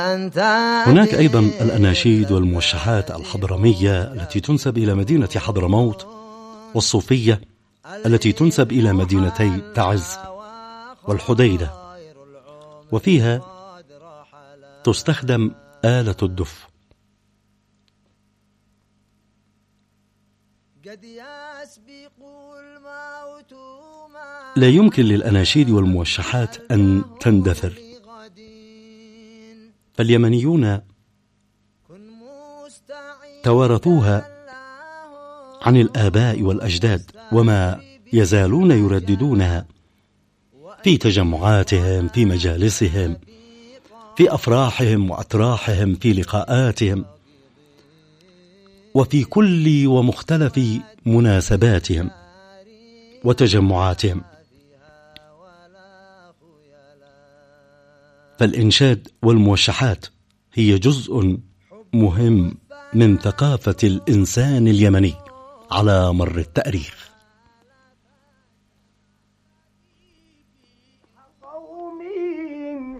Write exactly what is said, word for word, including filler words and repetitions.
هناك أيضا الأناشيد والموشحات الحضرمية التي تنسب إلى مدينة حضرموت، والصوفية التي تنسب إلى مدينتي تعز والحديدة، وفيها تستخدم آلة الدف. لا يمكن للأناشيد والموشحات أن تندثر، فاليمنيون توارثوها عن الآباء والأجداد، وما يزالون يرددونها في تجمعاتهم، في مجالسهم، في أفراحهم وأتراحهم، في لقاءاتهم، وفي كل ومختلف مناسباتهم وتجمعاتهم. فالإنشاد والموشحات هي جزء مهم من ثقافة الإنسان اليمني على مر التاريخ. قومي